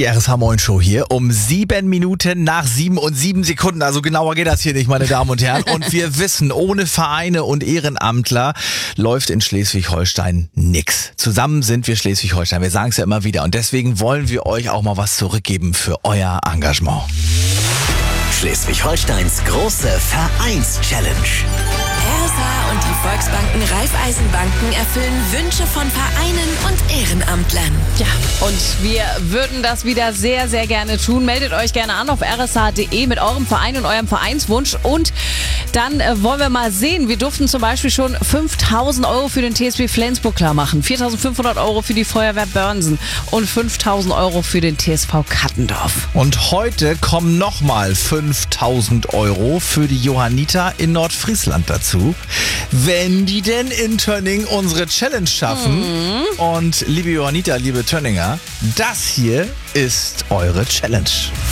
Die RSH Moin Show hier um 7 Minuten nach 7 und 7 Sekunden. Also genauer geht das hier nicht, meine Damen und Herren. Und wir wissen, ohne Vereine und Ehrenamtler läuft in Schleswig-Holstein nix. Zusammen sind wir Schleswig-Holstein. Wir sagen es ja immer wieder. Und deswegen wollen wir euch auch mal was zurückgeben für euer Engagement. Schleswig-Holsteins große Vereins-Challenge. RSH und die Volksbanken Raiffeisenbanken erfüllen Wünsche von Vereinen und Ehrenamtlern. Ja, und wir würden das wieder sehr, sehr gerne tun. Meldet euch gerne an auf rsh.de mit eurem Verein und eurem Vereinswunsch. Und dann wollen wir mal sehen. Wir durften zum Beispiel schon 5.000 Euro für den TSV Flensburg klar machen, 4.500 Euro für die Feuerwehr Börnsen und 5.000 Euro für den TSV Kattendorf. Und heute kommen nochmal 5.000 Euro für die Johanniter in Nordfriesland dazu, wenn die denn in Tönning unsere Challenge schaffen. Und liebe Johanniter, liebe Tönninger, das hier ist eure Challenge.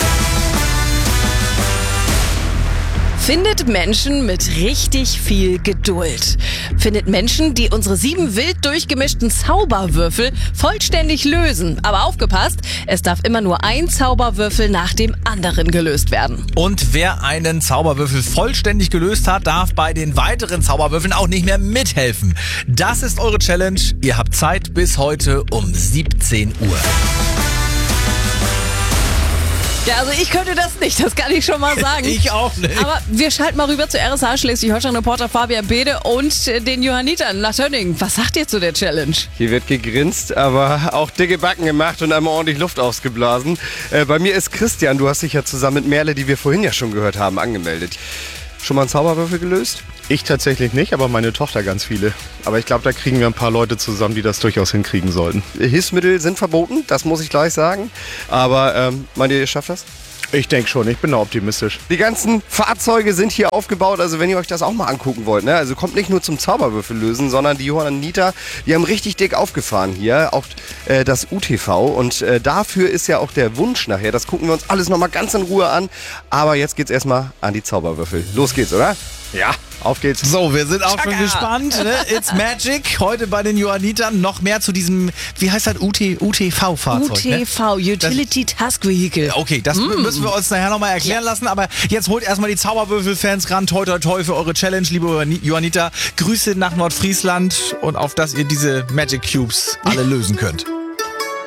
Findet Menschen mit richtig viel Geduld. Findet Menschen, die unsere 7 wild durchgemischten Zauberwürfel vollständig lösen. Aber aufgepasst, es darf immer nur ein Zauberwürfel nach dem anderen gelöst werden. Und wer einen Zauberwürfel vollständig gelöst hat, darf bei den weiteren Zauberwürfeln auch nicht mehr mithelfen. Das ist eure Challenge. Ihr habt Zeit bis heute um 17 Uhr. Ja, also ich könnte das nicht, das kann ich schon mal sagen. Ich auch nicht. Aber wir schalten mal rüber zu RSH Schleswig-Holstein-Reporter Fabian Bede und den Johannitern nach Tönning. Was sagt ihr zu der Challenge? Hier wird gegrinst, aber auch dicke Backen gemacht und einmal ordentlich Luft ausgeblasen. Bei mir ist Christian, du hast dich ja zusammen mit Merle, die wir vorhin ja schon gehört haben, angemeldet. Schon mal einen Zauberwürfel gelöst? Ich tatsächlich nicht, aber meine Tochter ganz viele. Aber ich glaube, da kriegen wir ein paar Leute zusammen, die das durchaus hinkriegen sollten. Hilfsmittel sind verboten, das muss ich gleich sagen. Aber meint ihr schafft das? Ich denke schon, ich bin da optimistisch. Die ganzen Fahrzeuge sind hier aufgebaut, also wenn ihr euch das auch mal angucken wollt, ne? Also kommt nicht nur zum Zauberwürfel lösen, sondern die Johanniter, die haben richtig dick aufgefahren hier, auch das UTV. Und dafür ist ja auch der Wunsch nachher, das gucken wir uns alles nochmal ganz in Ruhe an. Aber jetzt geht's erstmal an die Zauberwürfel. Los geht's, oder? Ja, auf geht's. So, wir sind auch schon gespannt. Ne? It's Magic. Heute bei den Johannitern noch mehr zu diesem, wie heißt das, UTV-Fahrzeug? UTV, Utility Task Vehicle. Okay, das müssen wir uns nachher nochmal erklären lassen. Aber jetzt holt erstmal die Zauberwürfel-Fans ran. Toi, toi, toi für eure Challenge, liebe Johanniter. Grüße nach Nordfriesland und auf dass ihr diese Magic Cubes alle lösen könnt.